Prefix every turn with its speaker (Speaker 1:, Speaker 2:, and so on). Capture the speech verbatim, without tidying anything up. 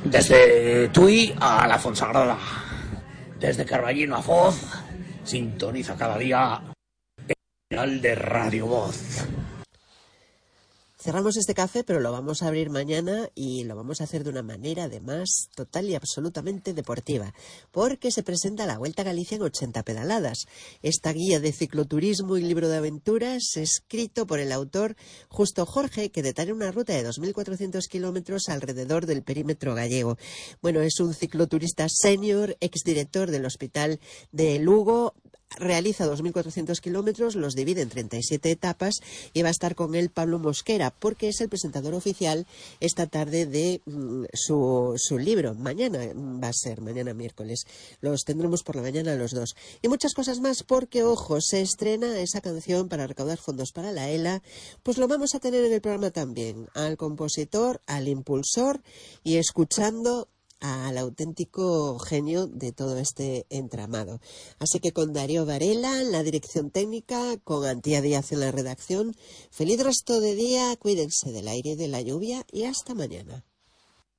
Speaker 1: Desde Tui a la Fonsagrada, desde Carballino a Foz, sintoniza cada día el canal de Radio Voz.
Speaker 2: Cerramos este café, pero lo vamos a abrir mañana y lo vamos a hacer de una manera, además, total y absolutamente deportiva, porque se presenta la Vuelta a Galicia en ochenta pedaladas. Esta guía de cicloturismo y libro de aventuras, escrito por el autor Justo Jorge, que detalla una ruta de dos mil cuatrocientos kilómetros alrededor del perímetro gallego. Bueno, es un cicloturista senior, exdirector del Hospital de Lugo. Realiza dos mil cuatrocientos kilómetros, los divide en treinta y siete etapas y va a estar con él Pablo Mosquera, porque es el presentador oficial esta tarde de mm, su, su libro. Mañana va a ser, mañana miércoles. Los tendremos por la mañana los dos. Y muchas cosas más, porque, ojo, se estrena esa canción para recaudar fondos para la E L A. Pues lo vamos a tener en el programa también, al compositor, al impulsor y escuchando al auténtico genio de todo este entramado. Así que con Darío Varela en la dirección técnica, con Antía Díaz en la redacción, feliz resto de día, cuídense del aire y de la lluvia y hasta mañana.